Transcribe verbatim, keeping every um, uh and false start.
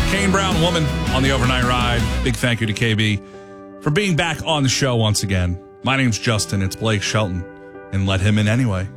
Kane Brown Woman on the overnight ride. Big thank you to K B for being back on the show once again. My name's Justin. It's Blake Shelton. And let him in anyway.